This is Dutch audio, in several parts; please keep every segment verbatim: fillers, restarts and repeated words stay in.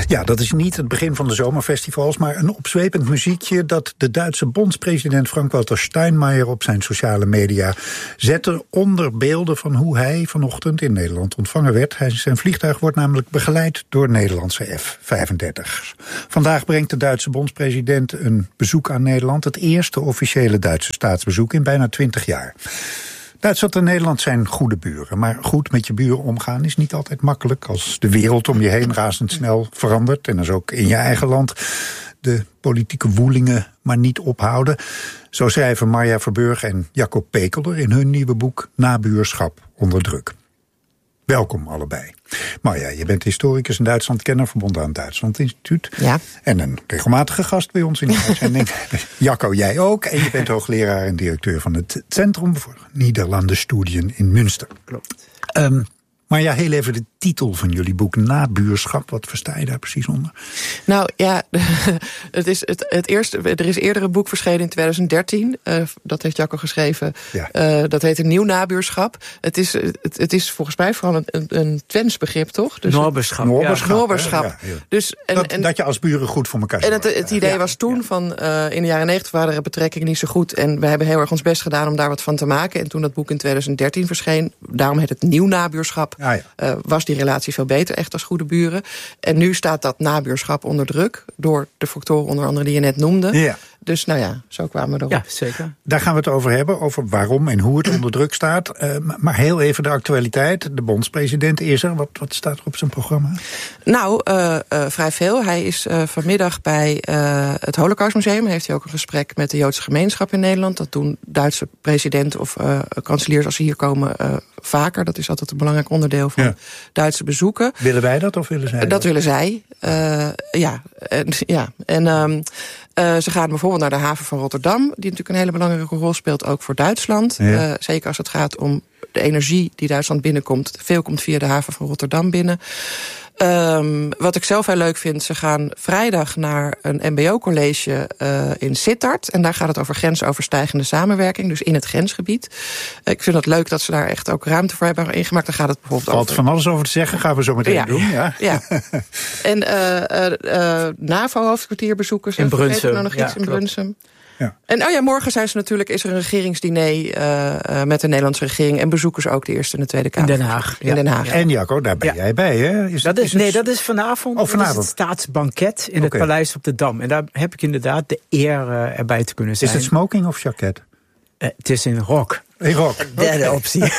Ja, dat is niet het begin van de zomerfestivals, maar een opzwepend muziekje dat de Duitse bondspresident Frank-Walter Steinmeier op zijn sociale media zette onder beelden van hoe hij vanochtend in Nederland ontvangen werd. Hij, zijn vliegtuig wordt namelijk begeleid door Nederlandse F vijfendertig's. Vandaag brengt de Duitse bondspresident een bezoek aan Nederland, het eerste officiële Duitse staatsbezoek in bijna twintig jaar. Duitsland en Nederland zijn goede buren, maar goed met je buren omgaan is niet altijd makkelijk als de wereld om je heen razendsnel verandert en dus ook in je eigen land de politieke woelingen maar niet ophouden. Zo schrijven Marja Verburg en Jacco Pekeler in hun nieuwe boek Nabuurschap onder druk. Welkom allebei. Marja, je bent historicus en Duitslandkenner verbonden aan het Duitsland Instituut. Ja. En een regelmatige gast bij ons in de uitzending. Jacco, jij ook. En je bent hoogleraar en directeur van het Centrum voor Nederlandenstudien in Münster. Klopt. Um, maar ja, heel even de titel van jullie boek, Nabuurschap. Wat versta je daar precies onder? Nou ja, het is het, het eerste, er is eerder een boek verschenen in twintig dertien. Uh, dat heeft Jacco geschreven. Ja. Uh, dat heet Een Nieuw Nabuurschap. Het is, het, het is volgens mij vooral een, een Twents begrip, toch? Dus Noorberschap. Noorberschap. Ja. Noorberschap. Ja, ja. Dus, en, dat, en, dat je als buren goed voor elkaar En het, het idee ja. was toen ja. van, uh, in de jaren negentig waren de betrekkingen niet zo goed. En we hebben heel erg ons best gedaan om daar wat van te maken. En toen dat boek in twintig dertien verscheen, daarom heet het Nieuw Nabuurschap, ah, ja. uh, was die relatie veel beter, echt als goede buren. En nu staat dat nabuurschap onder druk door de factoren onder andere die je net noemde. Ja. Dus nou ja, zo kwamen we erop. Ja, zeker. Daar gaan we het over hebben, over waarom en hoe het onder druk staat. Uh, maar heel even de actualiteit. De bondspresident is er. Wat, wat staat er op zijn programma? Nou, uh, uh, vrij veel. Hij is uh, vanmiddag bij uh, het Holocaustmuseum. Heeft hij ook een gesprek met de Joodse gemeenschap in Nederland. Dat doen Duitse presidenten of uh, kanseliers als ze hier komen uh, vaker. Dat is altijd een belangrijk onderdeel van ja. Duitse bezoeken. Willen wij dat of willen zij dat? Dat willen zij, uh, ja. En, ja. en um, uh, ze gaan bijvoorbeeld naar de haven van Rotterdam, die natuurlijk een hele belangrijke rol speelt, ook voor Duitsland. Ja. Uh, zeker als het gaat om de energie die Duitsland binnenkomt. Veel komt via de haven van Rotterdam binnen. Um, wat ik zelf heel leuk vind, ze gaan vrijdag naar een mbo-college uh, in Sittard. En daar gaat het over grensoverstijgende samenwerking, dus in het grensgebied. Uh, ik vind het leuk dat ze daar echt ook ruimte voor hebben ingemaakt. Daar gaat het bijvoorbeeld Valt over... van alles over te zeggen, gaan we zo meteen ja. doen. Ja. ja. En uh, uh, uh, NAVO-hoofdkwartierbezoekers. In Brunsum. Nou nog iets ja, in Brunsum. Ja. En oh ja, morgen zijn ze natuurlijk, is er een regeringsdiner uh, uh, met de Nederlandse regering en bezoekers ook de Eerste en de Tweede Kamer. In Den Haag. In Den Haag. Ja. En Jacco, daar ben ja. jij bij, hè? Is, dat is, is het... Nee, dat is vanavond. Oh, vanavond. Dat is het staatsbanket in okay. het Paleis op de Dam. En daar heb ik inderdaad de eer uh, erbij te kunnen zijn. Is het smoking of jacket? Uh, het is in rok. In rok. Derde okay. optie.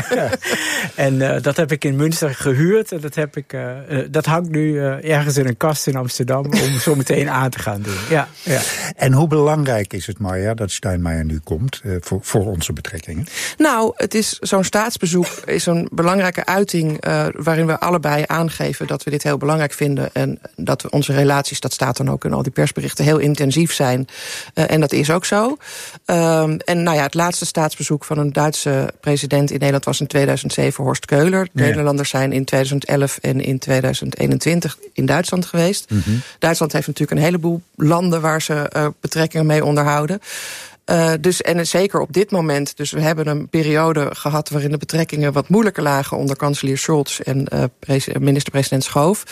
En uh, dat heb ik in Münster gehuurd. En dat, heb ik, uh, uh, dat hangt nu uh, ergens in een kast in Amsterdam om zo meteen aan te gaan doen. Ja, ja. En hoe belangrijk is het, Marja, dat Steinmeier nu komt uh, voor, voor onze betrekkingen? Nou, het is zo'n staatsbezoek is een belangrijke uiting uh, waarin we allebei aangeven dat we dit heel belangrijk vinden. En dat we onze relaties, dat staat dan ook in al die persberichten, heel intensief zijn. Uh, en dat is ook zo. Um, en nou ja, het laatste staatsbezoek van een Duitse president in Nederland was in tweeduizend zeven Horst Köhler. De ja. Nederlanders zijn in tweeduizend elf en in tweeduizend eenentwintig in Duitsland geweest. Mm-hmm. Duitsland heeft natuurlijk een heleboel landen waar ze uh, betrekkingen mee onderhouden. Uh, dus, en zeker op dit moment, dus we hebben een periode gehad waarin de betrekkingen wat moeilijker lagen onder kanselier Scholz en uh, pres- minister-president Schoof.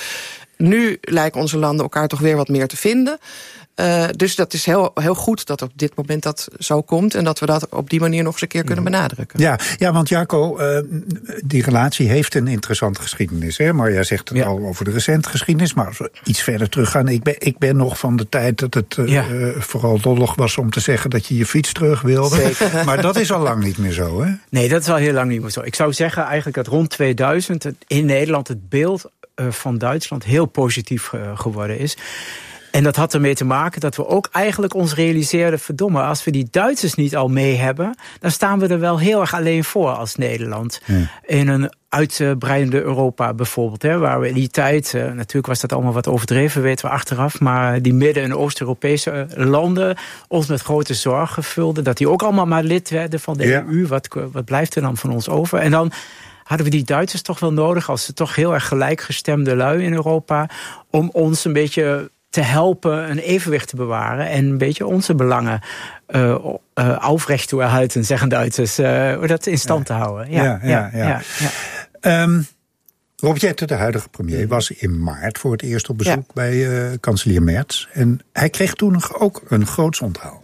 Nu lijken onze landen elkaar toch weer wat meer te vinden. Uh, dus dat is heel, heel goed dat op dit moment dat zo komt en dat we dat op die manier nog eens een keer kunnen benadrukken. Ja, ja want Jacco, uh, die relatie heeft een interessante geschiedenis. Hè? Maar jij zegt het ja. al over de recente geschiedenis, maar als we iets verder teruggaan. Ik ben, ik ben nog van de tijd dat het uh, ja. uh, vooral lollig was om te zeggen dat je je fiets terug wilde. Zeker. Maar dat is al lang niet meer zo, hè? Nee, dat is al heel lang niet meer zo. Ik zou zeggen eigenlijk dat rond tweeduizend in Nederland het beeld uh, van Duitsland heel positief uh, geworden is. En dat had ermee te maken dat we ook eigenlijk ons realiseerden, verdomme, als we die Duitsers niet al mee hebben, dan staan we er wel heel erg alleen voor als Nederland. Ja. In een uitbreidende Europa bijvoorbeeld, hè, waar we in die tijd, uh, natuurlijk was dat allemaal wat overdreven, weten we achteraf, maar die Midden- en Oost-Europese landen ons met grote zorgen vulden, dat die ook allemaal maar lid werden van de ja. E U. Wat, wat blijft er dan van ons over? En dan hadden we die Duitsers toch wel nodig, als ze toch heel erg gelijkgestemde lui in Europa, om ons een beetje te helpen een evenwicht te bewaren en een beetje onze belangen uh, uh, aufrecht te erhalten, zeggen Duitsers, uh, dat in stand ja. te houden. Ja, ja, ja. ja, ja. ja. Um, Rob Jetten, de huidige premier, was in maart voor het eerst op bezoek ja. bij uh, kanselier Merz. En hij kreeg toen nog ook een groots onthaal.